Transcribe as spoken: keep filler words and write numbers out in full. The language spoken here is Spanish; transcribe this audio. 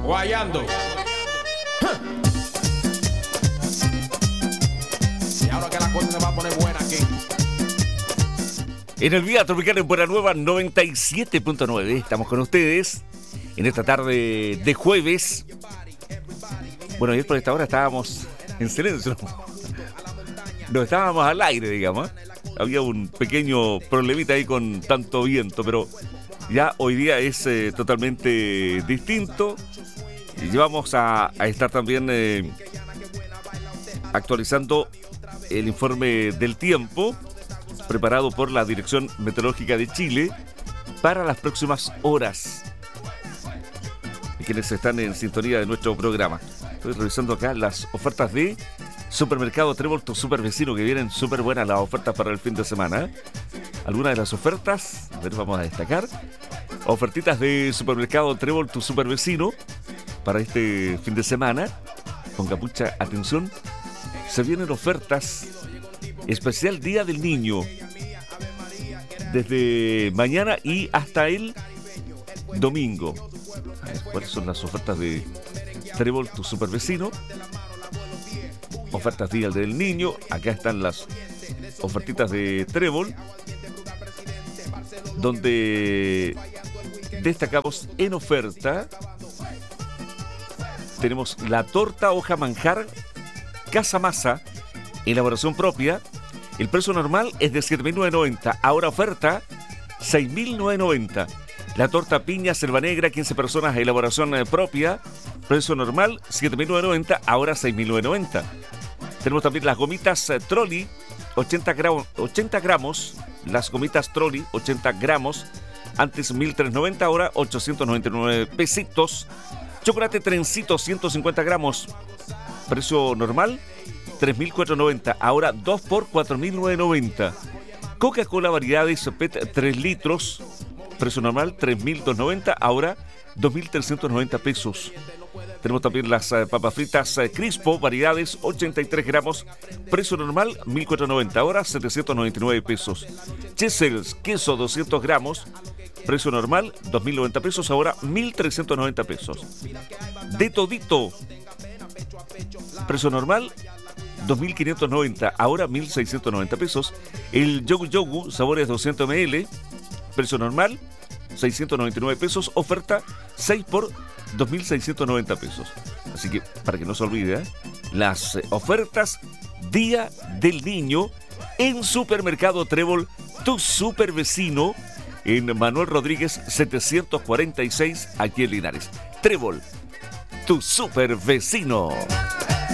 guayando. Y ahora que la cosa se va a poner buena aquí. En el Vía Tropical en Buena Nueva noventa y siete punto nueve. Estamos con ustedes en esta tarde de jueves. Bueno, ayer por esta hora estábamos en silencio. No estábamos al aire, digamos. Había un pequeño problemita ahí con tanto viento, pero ya hoy día es eh, totalmente distinto. Y vamos a, a estar también eh, actualizando el informe del tiempo preparado por la Dirección Meteorológica de Chile para las próximas horas. Y quienes están en sintonía de nuestro programa. Estoy revisando acá las ofertas de Supermercado Trébol, tu super vecino, que vienen súper buenas las ofertas para el fin de semana. Algunas de las ofertas, a ver, vamos a destacar. Ofertitas de Supermercado Trébol, tu super vecino, para este fin de semana. Ponga mucha atención. Se vienen ofertas especial Día del Niño, desde mañana y hasta el domingo. A ver, ¿cuáles son las ofertas de Trébol, tu super vecino? Ofertas Día del Niño. Acá están las ofertitas de Trébol, donde destacamos en oferta. Tenemos la torta hoja manjar Casa Masa, elaboración propia. El precio normal es de siete mil novecientos noventa, ahora oferta seis mil novecientos noventa. La torta piña selva negra, quince personas, elaboración propia, precio normal siete mil novecientos noventa, ahora seis mil novecientos noventa. Tenemos también las gomitas eh, Trolli, ochenta gramos, ochenta gramos, las gomitas Trolli, ochenta gramos, antes mil trescientos noventa, ahora ochocientos noventa y nueve pesitos. Chocolate Trencito, ciento cincuenta gramos, precio normal tres mil cuatrocientos noventa, ahora dos por cuatro mil novecientos noventa. Coca-Cola variedades P E T tres litros, precio normal tres mil doscientos noventa, ahora dos mil trescientos noventa pesos. Tenemos también las uh, papas fritas uh, Crispo, variedades ochenta y tres gramos, precio normal mil cuatrocientos noventa, ahora setecientos noventa y nueve pesos. Chesels, queso doscientos gramos, precio normal dos mil noventa pesos, ahora mil trescientos noventa pesos. De Todito, precio normal dos mil quinientos noventa, ahora mil seiscientos noventa pesos. El Yogu Yogu, sabores doscientos mililitros, precio normal seiscientos noventa y nueve pesos, oferta seis por dos mil seiscientos noventa pesos. Así que, para que no se olvide, ¿eh? las eh, ofertas Día del Niño en Supermercado Trébol, tu super vecino, en Manuel Rodríguez setecientos cuarenta y seis, aquí en Linares. Trébol, tu super vecino.